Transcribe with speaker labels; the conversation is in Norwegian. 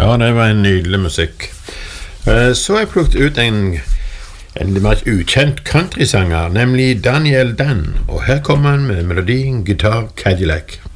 Speaker 1: Ja, det var en nydelig musikk. Så har jeg plukket ut en litt mer ukjent countrysanger, nemlig Daniel Dan, og her kommer han med melodien Guitar Cadillac.